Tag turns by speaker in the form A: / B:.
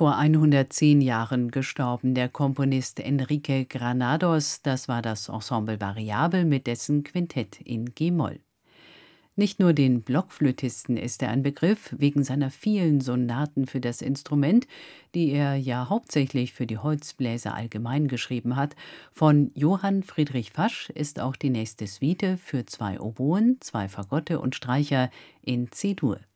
A: Vor 110 Jahren gestorben, der Komponist Enrique Granados. Das war das Ensemble Variabel mit dessen Quintett in G-Moll. Nicht nur den Blockflötisten ist er ein Begriff, wegen seiner vielen Sonaten für das Instrument, die er ja hauptsächlich für die Holzbläser allgemein geschrieben hat. Von Johann Friedrich Fasch ist auch die nächste Suite für 2 Oboen, 2 Fagotte und Streicher in C-Dur.